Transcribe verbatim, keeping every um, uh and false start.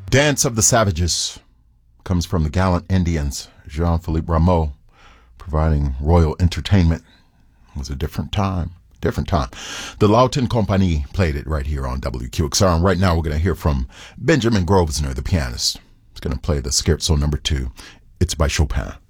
Dance of the Savages comes from the gallant Indians. Jean-Philippe Rameau providing royal entertainment. It was a different time. Different time. The Lauten Compagnie played it right here on W Q X R. And right now we're going to hear from Benjamin Grosvenor, the pianist. He's going to play the Scherzo number two. It's by Chopin.